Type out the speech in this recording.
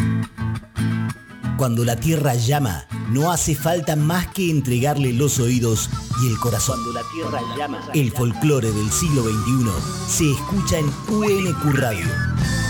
Cuando la tierra llama, no hace falta más que entregarle los oídos y el corazón. Cuando la tierra llama, el folclore del siglo XXI se escucha en UNQ Radio.